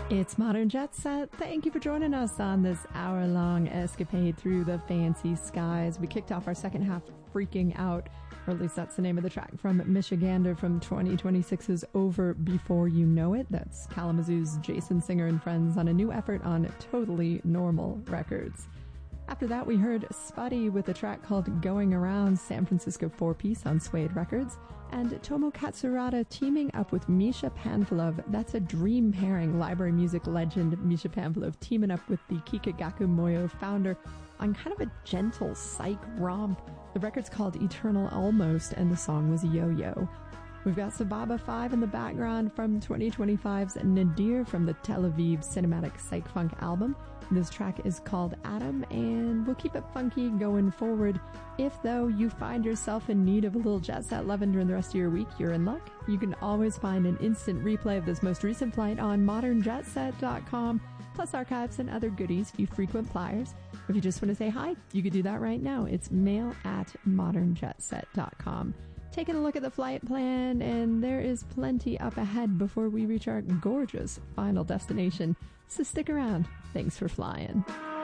It's Modern Jet Set. Thank you for joining us on this hour-long escapade through the fancy skies. We kicked off our second half freaking out, or at least that's the name of the track, from Michigander from 2026's Over Before You Know It. That's Kalamazoo's Jason Singer and Friends on a new effort on Totally Normal Records. After that, we heard Spuddy with a track called Going Around, San Francisco 4-piece on Suede Records, and Tomo Katsurada teaming up with Misha Panfilov. That's a dream pairing, library music legend Misha Panfilov teaming up with the Kikagaku Moyo founder on kind of a gentle psych romp. The record's called Eternal Almost, and the song was Yo-Yo. We've got Sababa 5 in the background from 2025's Nadir from the Tel Aviv Cinematic Psych Funk album. This track is called Atom, and we'll keep it funky going forward. If, though, you find yourself in need of a little jet set loving during the rest of your week, you're in luck. You can always find an instant replay of this most recent flight on modernjetset.com, plus archives and other goodies if you frequent flyers. If you just want to say hi, you can do that right now. It's mail@modernjetset.com. Taking a look at the flight plan, and there is plenty up ahead before we reach our gorgeous final destination. So stick around. Thanks for flying.